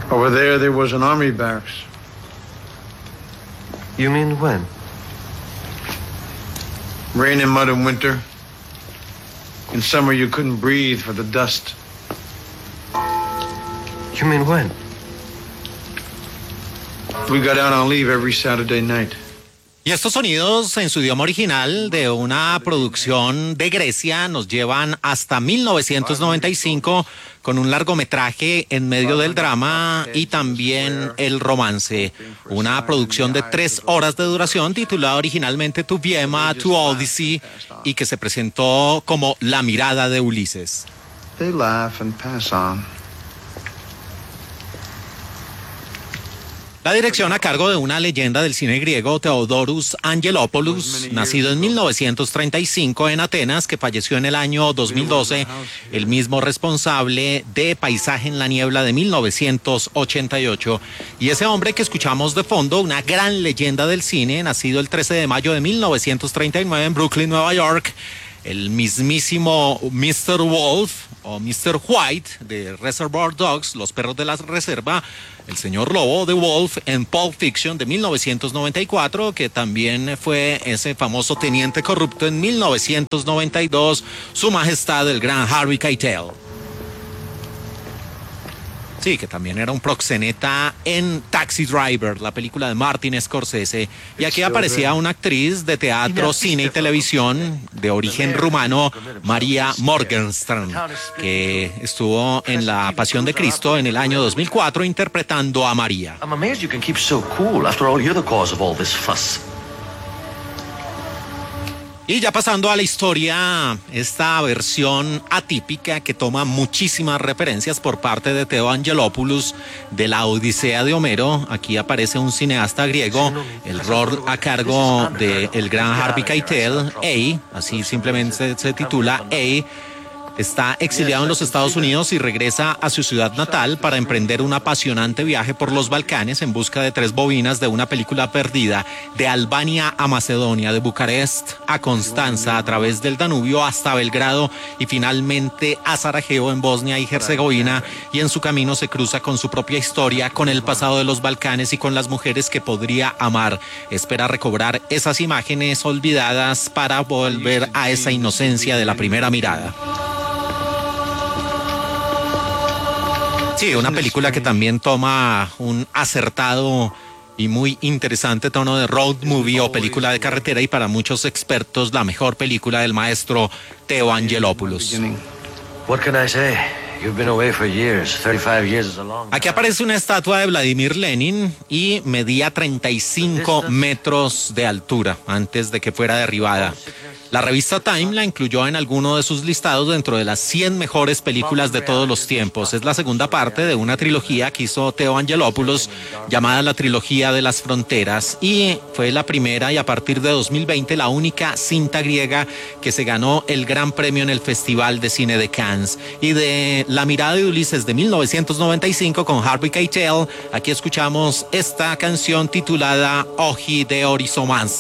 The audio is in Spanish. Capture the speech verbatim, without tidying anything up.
Over there, there was an army barracks. You mean when? Rain and mud in winter. In summer, you couldn't breathe for the dust. You mean when? We got out on leave every Saturday night. Y estos sonidos en su idioma original de una producción de Grecia nos llevan hasta mil novecientos noventa y cinco con un largometraje en medio del drama y también el romance. Una producción de tres horas de duración titulada originalmente Tu Viema, Tu Odyssey y que se presentó como La mirada de Ulises. They laugh and pass on. La dirección a cargo de una leyenda del cine griego, Theodoros Angelopoulos, nacido en mil novecientos treinta y cinco en Atenas, que falleció en el año dos mil doce, el mismo responsable de Paisaje en la niebla de mil novecientos ochenta y ocho. Y ese hombre que escuchamos de fondo, una gran leyenda del cine, nacido el trece de mayo de mil novecientos treinta y nueve en Brooklyn, Nueva York, el mismísimo mister Wolf o mister White de Reservoir Dogs, Los perros de la reserva, el señor Lobo de Wolf en Pulp Fiction de mil novecientos noventa y cuatro, que también fue ese famoso teniente corrupto en mil novecientos noventa y dos, Su Majestad el Gran Harvey Keitel. Sí, que también era un proxeneta en Taxi Driver, la película de Martin Scorsese. Y aquí aparecía una actriz de teatro, cine y televisión de origen rumano, María Morgenstern, que estuvo en La Pasión de Cristo en el año dos mil cuatro interpretando a María. I'm amazed you can keep so cool. After all, you're the cause of all this fuss. Y ya pasando a la historia, esta versión atípica que toma muchísimas referencias por parte de Theo Angelopoulos de la Odisea de Homero. Aquí aparece un cineasta griego, el rol a cargo del gran Harvey Keitel, A, así simplemente se titula A. Está exiliado en los Estados Unidos y regresa a su ciudad natal para emprender un apasionante viaje por los Balcanes en busca de tres bobinas de una película perdida, de Albania a Macedonia, de Bucarest a Constanza, a través del Danubio hasta Belgrado y finalmente a Sarajevo en Bosnia y Herzegovina, y en su camino se cruza con su propia historia, con el pasado de los Balcanes y con las mujeres que podría amar. Espera recobrar esas imágenes olvidadas para volver a esa inocencia de la primera mirada. Sí, una película que también toma un acertado y muy interesante tono de road movie o película de carretera, y para muchos expertos la mejor película del maestro Theo Angelopoulos. What can I say? You've been away for years. thirty-five years is a long time. Aquí aparece una estatua de Vladimir Lenin y medía treinta y cinco metros de altura antes de que fuera derribada. La revista Time la incluyó en alguno de sus listados dentro de las cien mejores películas de todos los tiempos. Es la segunda parte de una trilogía que hizo Theo Angelopoulos llamada la Trilogía de las Fronteras, y fue la primera y a partir de dos mil veinte la única cinta griega que se ganó el gran premio en el Festival de Cine de Cannes. Y de La mirada de Ulises de mil novecientos noventa y cinco con Harvey Keitel, aquí escuchamos esta canción titulada Oji de Orizomás.